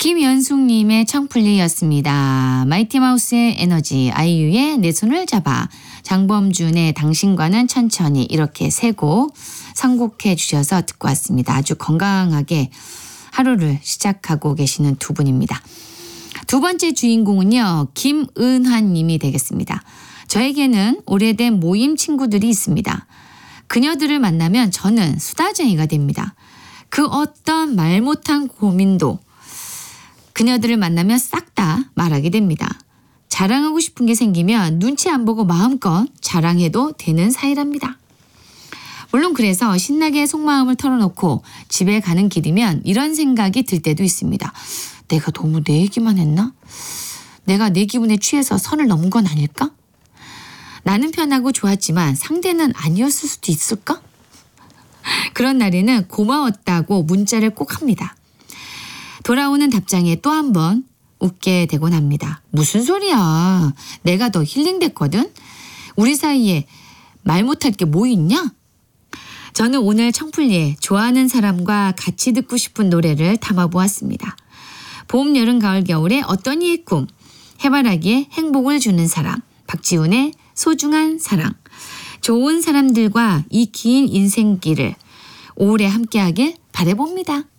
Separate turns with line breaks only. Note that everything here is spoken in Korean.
김연숙님의 청플리였습니다. 마이티마우스의 에너지, 아이유의 내 손을 잡아, 장범준의 당신과는 천천히, 이렇게 세 곡 선곡해 주셔서 듣고 왔습니다. 아주 건강하게 하루를 시작하고 계시는 두 분입니다. 두 번째 주인공은요, 김은환 님이 되겠습니다. 저에게는 오래된 모임 친구들이 있습니다. 그녀들을 만나면 저는 수다쟁이가 됩니다. 그 어떤 말 못한 고민도 그녀들을 만나면 싹 다 말하게 됩니다. 자랑하고 싶은 게 생기면 눈치 안 보고 마음껏 자랑해도 되는 사이랍니다. 물론 그래서 신나게 속마음을 털어놓고 집에 가는 길이면 이런 생각이 들 때도 있습니다. 내가 너무 내 얘기만 했나? 내가 내 기분에 취해서 선을 넘은 건 아닐까? 나는 편하고 좋았지만 상대는 아니었을 수도 있을까? 그런 날에는 고마웠다고 문자를 꼭 합니다. 돌아오는 답장에 또 한 번 웃게 되곤 합니다. 무슨 소리야. 내가 더 힐링됐거든. 우리 사이에 말 못할 게 뭐 있냐? 저는 오늘 청플리에 좋아하는 사람과 같이 듣고 싶은 노래를 담아보았습니다. 봄, 여름, 가을, 겨울의 어떤 이의 꿈, 해바라기에 행복을 주는 사람, 박지훈의 소중한 사랑. 좋은 사람들과 이 긴 인생길을 오래 함께하길 바라봅니다.